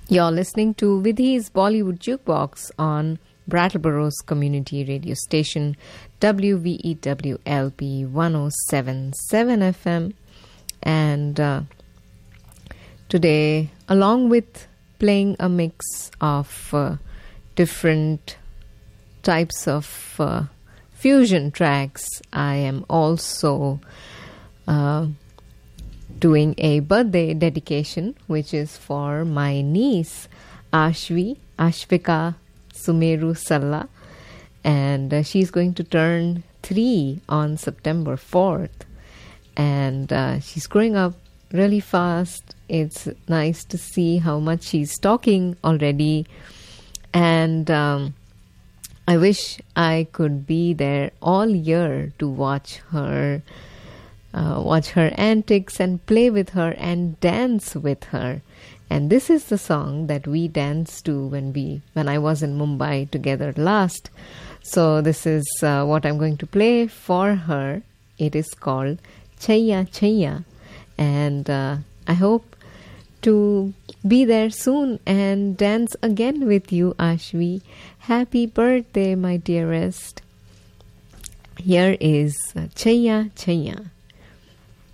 You're listening to Vidhi's Bollywood Jukebox on Brattleboro's community radio station WVEWLP 107.7 FM. And today, along with playing a mix of different types of fusion tracks, I am also doing a birthday dedication, which is for my niece Ashvika Sumeru Salla, and she's going to turn 3 on September 4th, and she's growing up really fast. It's nice to see how much she's talking already, and I wish I could be there all year to watch her antics and play with her and dance with her. And this is the song that we danced to when I was in Mumbai together last. So this is what I'm going to play for her. It is called Chaiya Chaiya, and I hope to be there soon and dance again with you, Ashvi. Happy birthday, my dearest. Here is Chaiya Chaiya.